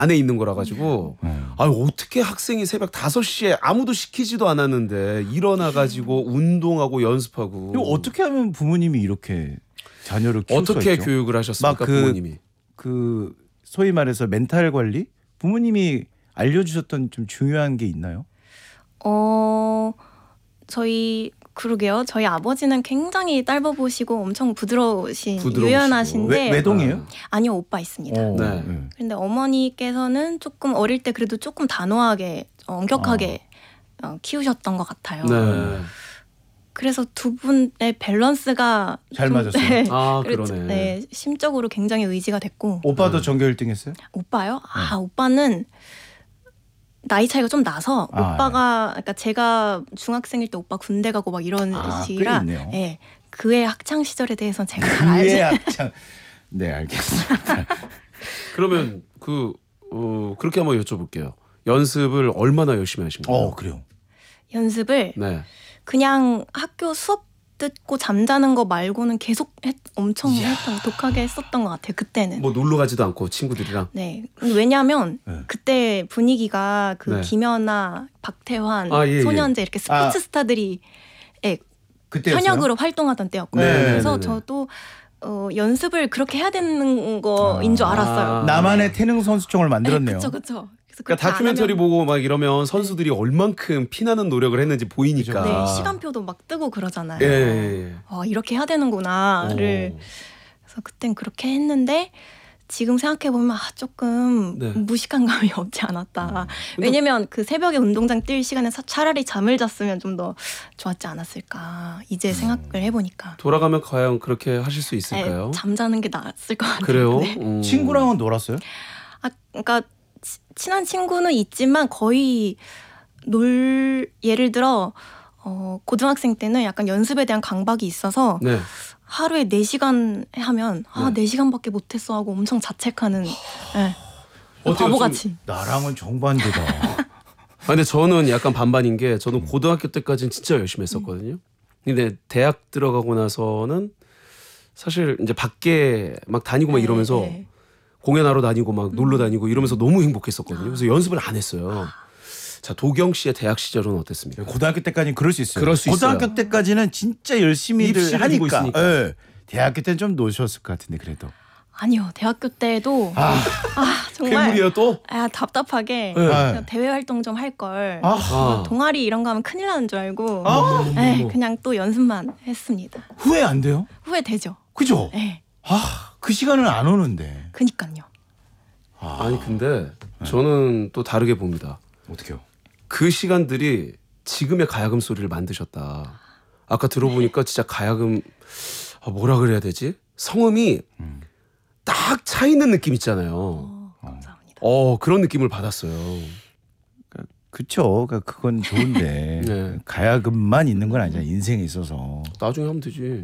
안에 있는 거라 가지고 어떻게 학생이 새벽 5시에 아무도 시키지도 않았는데 일어나 가지고 운동하고 연습하고. 이거 어떻게 하면 부모님이 이렇게 자녀를 키울 수가 어떻게 있죠? 교육을 하셨습니까, 부모님이? 그 소위 말해서 멘탈 관리? 부모님이 알려주셨던 좀 중요한 게 있나요? 그러게요. 저희 아버지는 굉장히 딸버보시고 엄청 유연하신데 외동이에요? 아니요, 오빠 있습니다. 네. 그런데 어머니께서는 조금 어릴 때 그래도 조금 단호하게 엄격하게 키우셨던 것 같아요. 네. 그래서 두 분의 밸런스가 잘 맞았어요. 네. 그러네. 네, 심적으로 굉장히 의지가 됐고. 오빠도 전교 1등 했어요? 오빠요? 오빠는 나이 차이가 좀 나서 그러니까 제가 중학생일 때 오빠 군대 가고 막 이런 시기라 네, 그의 학창 시절에 대해서는 제가 잘 알죠. 그의 학창. 네, 알겠습니다. 그러면 그렇게 한번 여쭤볼게요. 연습을 얼마나 열심히 하십니까? 그래요. 연습을 그냥 학교 수업 듣고 잠자는 거 말고는 계속 엄청 독하게 했었던 것 같아요. 그때는. 뭐 놀러 가지도 않고 친구들이랑. 네. 왜냐하면 그때 분위기가 김연아, 박태환, 손현재 이렇게 스포츠 스타들이 현역으로 활동하던 때였거든요. 그래서 저도 연습을 그렇게 해야 되는 거인 줄 알았어요. 나만의 태능 선수촌을 만들었네요. 그렇죠. 그러니까 다큐멘터리 보고 막 이러면 선수들이 얼만큼 피나는 노력을 했는지 보이니까. 네, 시간표도 막 뜨고 그러잖아요. 예. 이렇게 해야 되는구나를. 그래서 그땐 그렇게 했는데 지금 생각해보면 조금 무식한 감이 없지 않았다. 왜냐면 그 새벽에 운동장 뛸 시간에 차라리 잠을 잤으면 좀 더 좋았지 않았을까. 이제 생각을 해보니까. 돌아가면 과연 그렇게 하실 수 있을까요? 네, 잠자는 게 나았을 것 같아요. 그래요? 네. 친구랑은 놀았어요? 그러니까 친한 친구는 있지만 거의 예를 들어 고등학생 때는 약간 연습에 대한 강박이 있어서 하루에 4시간 하면 4시간밖에 못했어 하고 엄청 자책하는 바보같이. 나랑은 정반대다. 근데 저는 약간 반반인 게 저는 고등학교 때까지는 진짜 열심히 했었거든요. 근데 대학 들어가고 나서는 사실 이제 밖에 막 다니고 막 이러면서 공연하러 다니고 막 놀러 다니고 이러면서 너무 행복했었거든요. 그래서 연습을 안 했어요. 자, 도경 씨의 대학 시절은 어땠습니까? 고등학교 때까지는 그럴 수 있어요. 그럴 수 고등학교 있어요. 때까지는 진짜 열심히들 하니까. 대학교 때는 좀 노셨을 것 같은데 그래도. 아니요. 대학교 때도 정말 괴물이요 또? 답답하게 그냥 대외 활동 좀 할 걸. 동아리 이런 거 하면 큰일 나는 줄 알고 그냥 또 연습만 했습니다. 후회 안 돼요? 후회되죠. 그죠? 네. 그 시간은 안 오는데. 그니까요. 아니 근데 저는 또 다르게 봅니다. 어떻게요? 그 시간들이 지금의 가야금 소리를 만드셨다. 아까 들어보니까 진짜 가야금 뭐라 그래야 되지? 성음이 딱 차 있는 느낌 있잖아요. 감사합니다. 그런 느낌을 받았어요. 그쵸. 그건 좋은데 가야금만 있는 건 아니잖아요. 인생에 있어서. 나중에 하면 되지.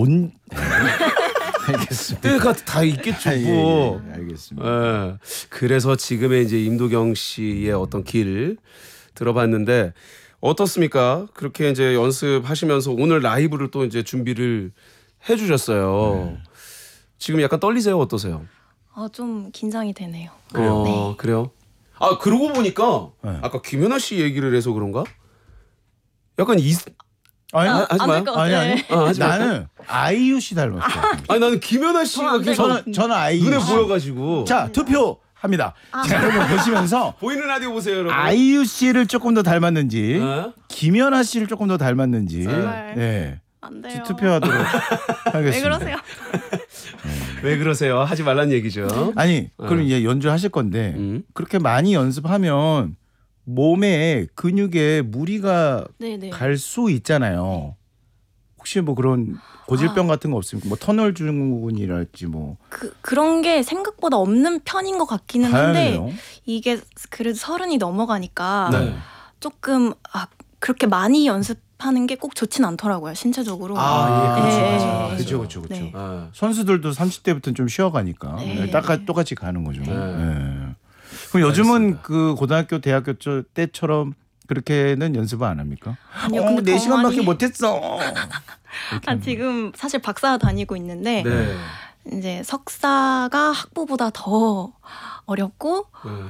알겠습니다. 때가 다 있겠죠. 뭐. 알겠습니다. 그래서 지금의 이제 임도경 씨의 어떤 길 들어봤는데 어떻습니까? 그렇게 이제 연습하시면서 오늘 라이브를 또 이제 준비를 해주셨어요. 지금 약간 떨리세요? 어떠세요? 좀 긴장이 되네요. 그래요? 그러고 보니까 아까 김연아 씨 얘기를 해서 그런가? 약간 하지 마요. 아니. 나는 아이유 씨 닮았어요. 아니 나는 김연아 씨가 계속 저는 아이유 눈에 보여가지고. 자, 투표합니다. 자, 그러면 보시면서 보이는 라디오 보세요, 여러분. 아이유 씨를 조금 더 닮았는지 김연아 씨를 조금 더 닮았는지 안 돼요. 투표하도록 하겠습니다. 왜 그러세요? 왜 그러세요? 하지 말란 얘기죠. 아니, 그럼 이제 연주하실 건데 그렇게 많이 연습하면 몸에 근육에 무리가 갈 수 있잖아요. 혹시 뭐 그런 고질병 같은 거 없습니까? 뭐 터널 증후군이랄지 뭐. 그런 게 생각보다 없는 편인 것 같기는 한데 다행이네요. 이게 그래도 30이 넘어가니까 조금 그렇게 많이 연습하는 게 꼭 좋진 않더라고요. 신체적으로. 그렇죠. 네. 선수들도 30대부터는 좀 쉬어가니까 똑같이 가는 거죠. 그럼 요즘은 알겠습니다. 그 고등학교, 대학교 때처럼 그렇게는 연습을 안 합니까? 아니요, 근데 4시간밖에 못했어. 지금 사실 박사 다니고 있는데 이제 석사가 학부보다 더 어렵고